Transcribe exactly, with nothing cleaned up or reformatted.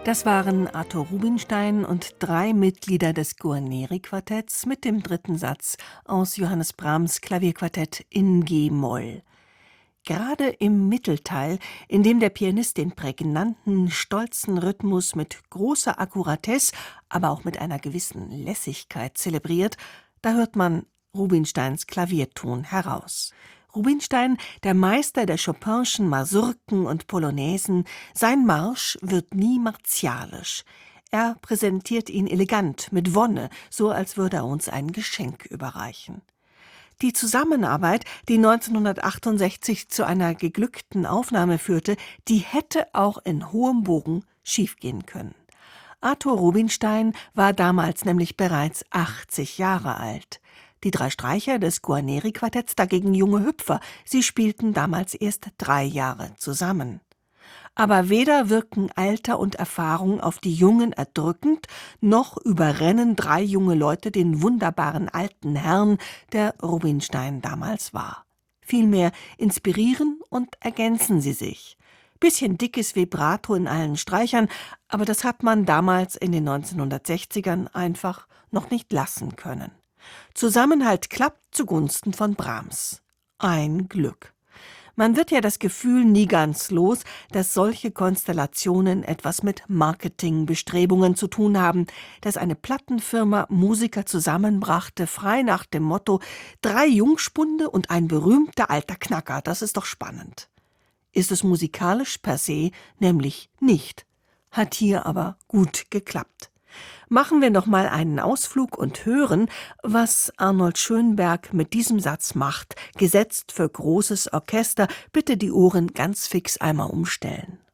Das waren Arthur Rubinstein und drei Mitglieder des Guarneri-Quartetts mit dem dritten Satz aus Johannes Brahms' Klavierquartett in G-Moll. Gerade im Mittelteil, in dem der Pianist den prägnanten, stolzen Rhythmus mit großer Akkuratesse, aber auch mit einer gewissen Lässigkeit zelebriert, da hört man Rubinsteins Klavierton heraus. Rubinstein, der Meister der Chopinschen Masurken und Polonaisen, sein Marsch wird nie martialisch. Er präsentiert ihn elegant, mit Wonne, so als würde er uns ein Geschenk überreichen. Die Zusammenarbeit, die neunzehnhundertachtundsechzig zu einer geglückten Aufnahme führte, die hätte auch in hohem Bogen schiefgehen können. Arthur Rubinstein war damals nämlich bereits achtzig Jahre alt. Die drei Streicher des Guarneri-Quartetts dagegen junge Hüpfer, sie spielten damals erst drei Jahre zusammen. Aber weder wirken Alter und Erfahrung auf die Jungen erdrückend, noch überrennen drei junge Leute den wunderbaren alten Herrn, der Rubinstein damals war. Vielmehr inspirieren und ergänzen sie sich. Bisschen dickes Vibrato in allen Streichern, aber das hat man damals in den neunzehnhundertsechzigern einfach noch nicht lassen können. Zusammenhalt klappt zugunsten von Brahms. Ein Glück. Man wird ja das Gefühl nie ganz los, dass solche Konstellationen etwas mit Marketingbestrebungen zu tun haben, dass eine Plattenfirma Musiker zusammenbrachte, frei nach dem Motto: drei Jungspunde und ein berühmter alter Knacker, das ist doch spannend. Ist es musikalisch per se nämlich nicht. Hat hier aber gut geklappt. Machen wir noch mal einen Ausflug und hören, was Arnold Schönberg mit diesem Satz macht, gesetzt für großes Orchester. Bitte die Ohren ganz fix einmal umstellen.